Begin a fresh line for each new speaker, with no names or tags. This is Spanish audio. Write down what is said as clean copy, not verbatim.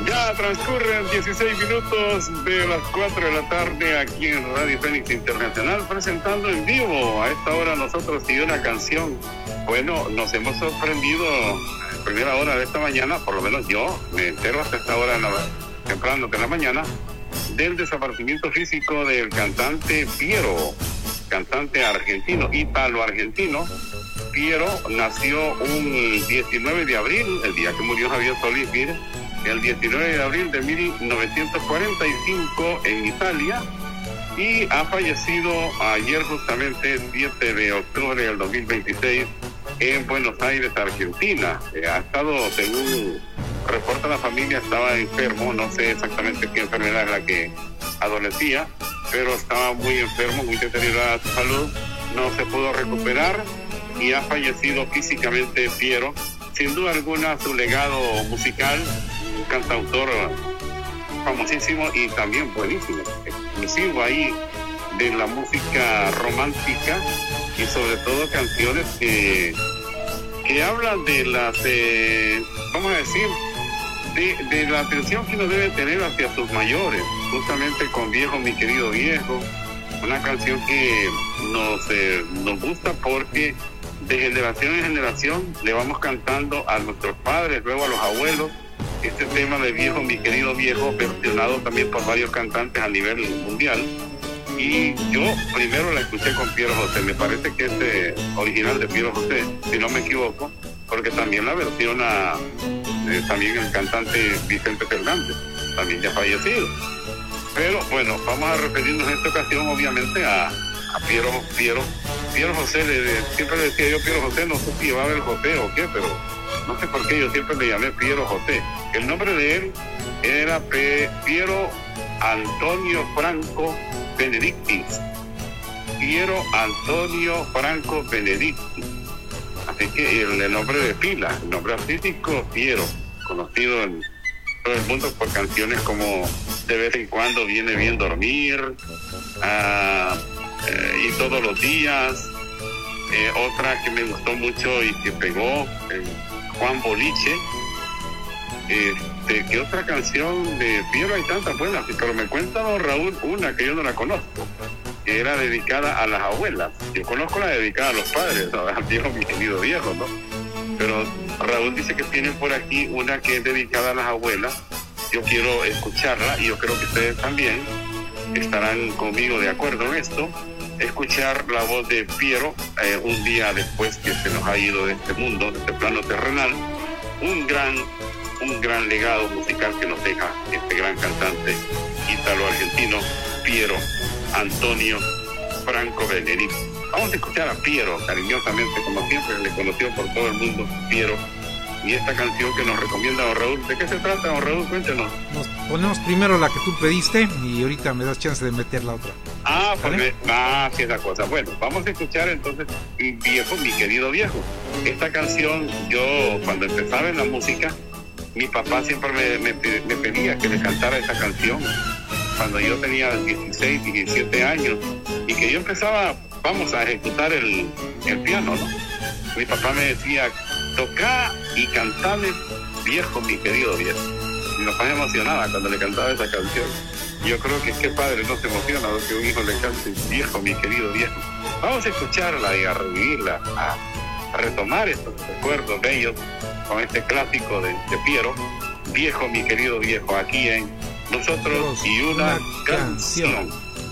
Ya transcurren 16 minutos de las 4 de la tarde aquí en Radio Fénix Internacional, presentando en vivo a esta hora nosotros y una canción. Bueno, nos hemos sorprendido en primera hora de esta mañana, por lo menos yo me entero hasta esta hora temprano de la mañana, del desaparecimiento físico del cantante Piero, cantante argentino, ítalo-argentino. Piero nació un 19 de abril, el día que murió Javier Solís, mire, el 19 de abril de 1945 en Italia, y ha fallecido ayer justamente 7 de octubre del 2026 en Buenos Aires, Argentina. Ha estado, según reporta la familia, estaba enfermo, no sé exactamente qué enfermedad es la que adolecía, pero estaba muy enfermo, muy deteriorada su salud, no se pudo recuperar y ha fallecido físicamente Piero. Sin duda alguna su legado musical, un cantautor famosísimo y también buenísimo, exclusivo ahí de la música romántica, y sobre todo canciones que hablan de las, vamos a decir, de la atención que uno debe tener hacia sus mayores, justamente con Viejo, mi querido viejo, una canción que nos gusta porque de generación en generación le vamos cantando a nuestros padres, luego a los abuelos, este tema de Viejo, mi querido viejo, versionado también por varios cantantes a nivel mundial. Y yo primero la escuché con Piero José, me parece que es original de Piero José, si no me equivoco, porque también la versiona también el cantante Vicente Fernández, también ya fallecido. Pero bueno, vamos a referirnos en esta ocasión obviamente a Piero José. Siempre le decía yo Piero José, no sé si llevaba el José o qué, pero no sé por qué yo siempre le llamé Piero José. El nombre de él era Piero Antonio Franco Benedictis. Piero Antonio Franco Benedictis. Así que el nombre de pila, el nombre artístico Piero, conocido en todo el mundo por canciones como De vez en cuando viene bien dormir, y todos los días. Otra que me gustó mucho y que pegó, Juan Boliche. ¿Qué otra canción de Piero? Hay tantas buenas, pero me cuenta don Raúl una que yo no la conozco, que era dedicada a las abuelas. Yo conozco la dedicada a los padres, a Viejo, mi querido viejo, ¿no? Pero Raúl dice que tienen por aquí una que es dedicada a las abuelas. Yo quiero escucharla y yo creo que ustedes también estarán conmigo de acuerdo en esto. Escuchar la voz de Piero un día después que se nos ha ido de este mundo, de este plano terrenal. Un gran legado musical que nos deja este gran cantante ítalo-argentino Piero Antonio Franco Benedictis. Vamos a escuchar a Piero cariñosamente, como siempre le conoció por todo el mundo, Piero, y esta canción que nos recomienda don Raúl. ¿De qué se trata, don Raúl? Cuéntenos.
Nos ponemos primero la que tú pediste y ahorita me das chance de meter la otra.
Porque sí es la cosa. Bueno, vamos a escuchar entonces Viejo, mi querido viejo. Esta canción, yo cuando empezaba en la música, mi papá siempre me pedía que le cantara esta canción cuando yo tenía 16, 17 años, y que yo empezaba, vamos a ejecutar el piano, ¿no? Mi papá me decía, toca y cantame Viejo, mi querido viejo. Mi papá se emocionaba cuando le cantaba esa canción. Yo creo que qué padre no se emociona que un hijo le cante Viejo, mi querido viejo. Vamos a escucharla y a revivirla, a retomar estos recuerdos bellos con este clásico de Piero, Viejo, mi querido viejo, aquí en Nosotros y una canción.